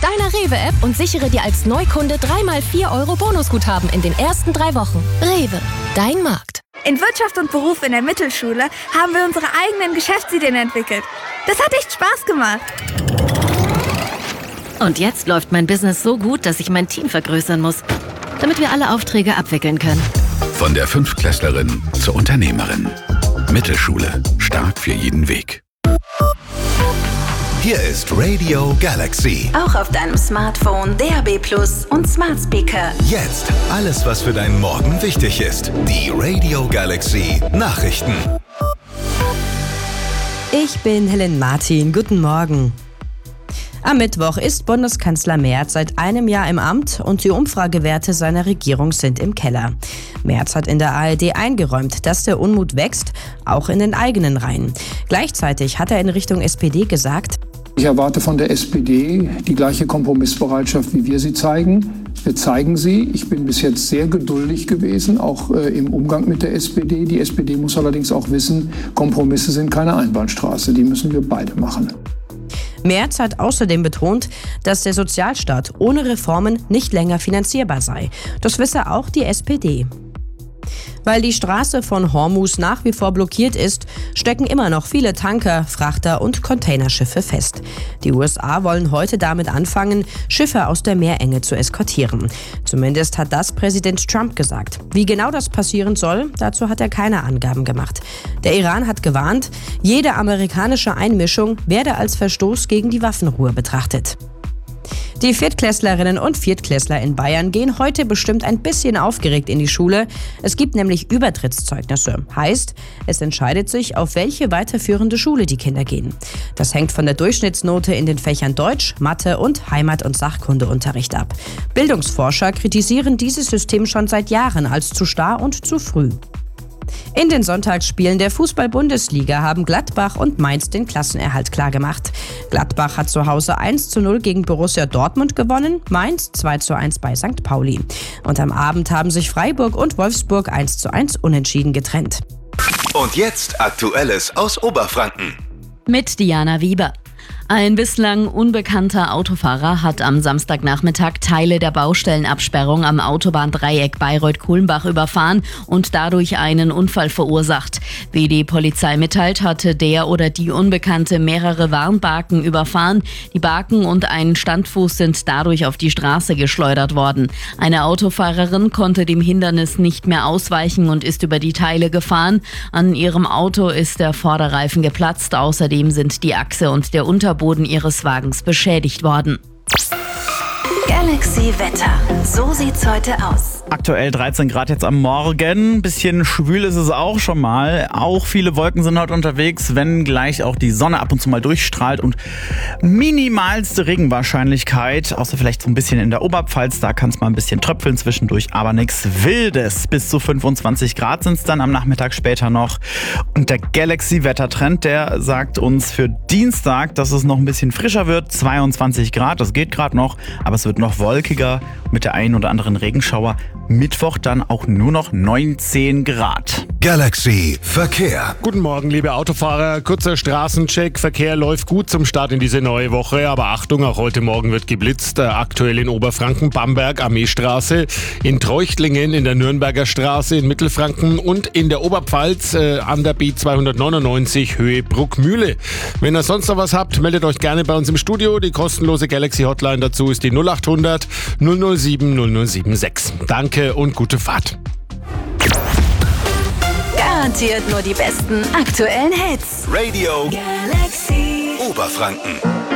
deiner Rewe-App und sichere dir als Neukunde 3x4 € Bonusguthaben in den ersten 3 Wochen. Rewe, dein Markt. In Wirtschaft und Beruf in der Mittelschule haben wir unsere eigenen Geschäftsideen entwickelt. Das hat echt Spaß gemacht. Und jetzt läuft mein Business so gut, dass ich mein Team vergrößern muss, damit wir alle Aufträge abwickeln können. Von der Fünftklässlerin zur Unternehmerin. Mittelschule. Start für jeden Weg. Hier ist Radio Galaxy. Auch auf deinem Smartphone, DAB+ und Smart Speaker. Jetzt alles, was für deinen Morgen wichtig ist. Die Radio Galaxy Nachrichten. Ich bin Helen Martin. Guten Morgen. Am Mittwoch ist Bundeskanzler Merz seit einem Jahr im Amt und die Umfragewerte seiner Regierung sind im Keller. Merz hat in der ARD eingeräumt, dass der Unmut wächst, auch in den eigenen Reihen. Gleichzeitig hat er in Richtung SPD gesagt: Ich erwarte von der SPD die gleiche Kompromissbereitschaft, wie wir sie zeigen. Wir zeigen sie. Ich bin bis jetzt sehr geduldig gewesen, auch im Umgang mit der SPD. Die SPD muss allerdings auch wissen, Kompromisse sind keine Einbahnstraße. Die müssen wir beide machen. Merz hat außerdem betont, dass der Sozialstaat ohne Reformen nicht länger finanzierbar sei. Das wisse auch die SPD. Weil die Straße von Hormuz nach wie vor blockiert ist, stecken immer noch viele Tanker, Frachter und Containerschiffe fest. Die USA wollen heute damit anfangen, Schiffe aus der Meerenge zu eskortieren. Zumindest hat das Präsident Trump gesagt. Wie genau das passieren soll, dazu hat er keine Angaben gemacht. Der Iran hat gewarnt, jede amerikanische Einmischung werde als Verstoß gegen die Waffenruhe betrachtet. Die Viertklässlerinnen und Viertklässler in Bayern gehen heute bestimmt ein bisschen aufgeregt in die Schule. Es gibt nämlich Übertrittszeugnisse. Heißt, es entscheidet sich, auf welche weiterführende Schule die Kinder gehen. Das hängt von der Durchschnittsnote in den Fächern Deutsch, Mathe und Heimat- und Sachkundeunterricht ab. Bildungsforscher kritisieren dieses System schon seit Jahren als zu starr und zu früh. In den Sonntagsspielen der Fußball-Bundesliga haben Gladbach und Mainz den Klassenerhalt klargemacht. Gladbach hat zu Hause 1:0 gegen Borussia Dortmund gewonnen, Mainz 2:1 bei St. Pauli. Und am Abend haben sich Freiburg und Wolfsburg 1:1 unentschieden getrennt. Und jetzt Aktuelles aus Oberfranken. Mit Diana Wieber. Ein bislang unbekannter Autofahrer hat am Samstagnachmittag Teile der Baustellenabsperrung am Autobahndreieck Bayreuth-Kulmbach überfahren und dadurch einen Unfall verursacht. Wie die Polizei mitteilt, hatte der oder die Unbekannte mehrere Warnbarken überfahren. Die Barken und ein Standfuß sind dadurch auf die Straße geschleudert worden. Eine Autofahrerin konnte dem Hindernis nicht mehr ausweichen und ist über die Teile gefahren. An ihrem Auto ist der Vorderreifen geplatzt. Außerdem sind die Achse und der Unterboden ihres Wagens beschädigt worden. Galaxy Wetter. So sieht's heute aus. Aktuell 13 Grad jetzt am Morgen. Bisschen schwül ist es auch schon mal. Auch viele Wolken sind heute unterwegs, wenn gleich auch die Sonne ab und zu mal durchstrahlt und minimalste Regenwahrscheinlichkeit, außer vielleicht so ein bisschen in der Oberpfalz. Da kann es mal ein bisschen tröpfeln zwischendurch, aber nichts Wildes. Bis zu 25 Grad sind es dann am Nachmittag später noch. Und der Galaxy-Wettertrend, der sagt uns für Dienstag, dass es noch ein bisschen frischer wird. 22 Grad, das geht gerade noch, aber es wird noch wolkiger mit der einen oder anderen Regenschauer. Mittwoch dann auch nur noch 19 Grad. Galaxy Verkehr. Guten Morgen, liebe Autofahrer. Kurzer Straßencheck. Verkehr läuft gut zum Start in diese neue Woche. Aber Achtung, auch heute Morgen wird geblitzt. Aktuell in Oberfranken, Bamberg, Armeestraße. In Treuchtlingen, in der Nürnberger Straße, in Mittelfranken und in der Oberpfalz an der B299 Höhe Bruckmühle. Wenn ihr sonst noch was habt, meldet euch gerne bei uns im Studio. Die kostenlose Galaxy Hotline dazu ist die 0800 007 0076. Danke und gute Fahrt. Garantiert nur die besten aktuellen Hits. Radio Galaxy Oberfranken.